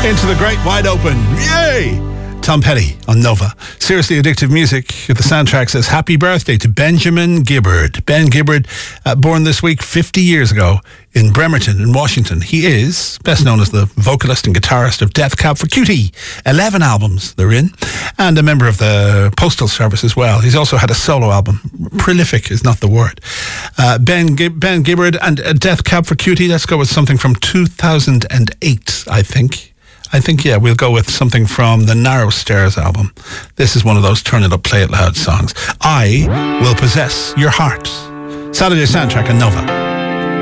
Into the great wide open. Yay! Tom Petty on Nova. Seriously Addictive Music. The soundtrack says happy birthday to Benjamin Gibbard. Ben Gibbard, born this week 50 years ago in Bremerton in Washington. He is best known as the vocalist and guitarist of Death Cab for Cutie. 11 albums they're in. And a member of the Postal Service as well. He's also had a solo album. Prolific is not the word. Ben Gibbard and Death Cab for Cutie. Let's go with something from 2008, I think. Yeah, we'll go with something from the Narrow Stairs album. This is one of those turn it up, play it loud songs. I Will Possess Your Heart. Saturday Soundtrack on Nova.